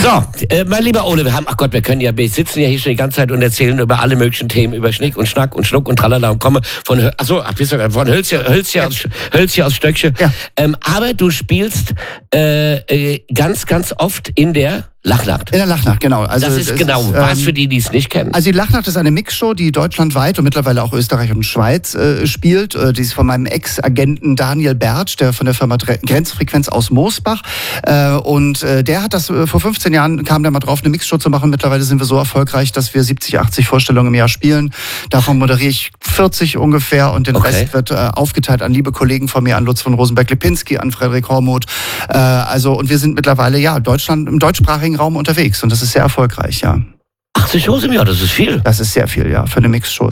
So, mein lieber Ole, wir sitzen ja hier schon die ganze Zeit und erzählen über alle möglichen Themen, über Schnick und Schnack und Schnuck und Tralala und komme von Hölzchen aus Stöckchen. Ja. Aber du spielst ganz, ganz oft in der Lachnacht. In der Lachnacht, genau. Also das ist genau was für die es nicht kennen. Also die Lachnacht ist eine Mixshow, die deutschlandweit und mittlerweile auch Österreich und Schweiz spielt. Die ist von meinem Ex-Agenten Daniel Bertsch, der von der Firma Grenzfrequenz aus Moosbach. Und der hat das vor 15 Jahren, kam der mal drauf, eine Mixshow zu machen. Mittlerweile sind wir so erfolgreich, dass wir 70, 80 Vorstellungen im Jahr spielen. Davon moderiere ich 40 ungefähr und den Rest wird aufgeteilt an liebe Kollegen von mir, an Lutz von Rosenberg-Lipinski, an Frederik Hormuth. Und wir sind mittlerweile im deutschsprachigen Raum unterwegs und das ist sehr erfolgreich, ja. 80 Shows im Jahr, das ist viel. Das ist sehr viel, ja, für eine Mixshow.